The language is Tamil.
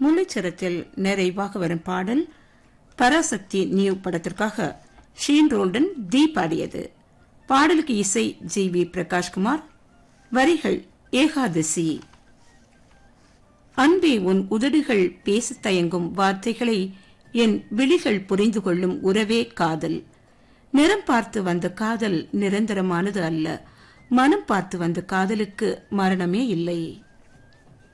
முள்ளிச்சரத்தில் நிறைவாக வரும் பாடல் பராசக்தி நியூ படத்திற்காக ஷீன் ரோல்டன் தி பாடியது. பாடலுக்கு இசை ஜி.வி. பிரகாஷ்குமார், வரிகள் ஏகாதசி. அன்பே, உன் உதடுகள் பேசத் தயங்கும் வார்த்தைகளை என் விழிகள் புரிந்து கொள்ளும் உறவே காதல். நிறம் பார்த்து வந்த காதல் நிரந்தரமானது அல்ல. மனம் பார்த்து வந்த காதலுக்கு மரணமே இல்லை.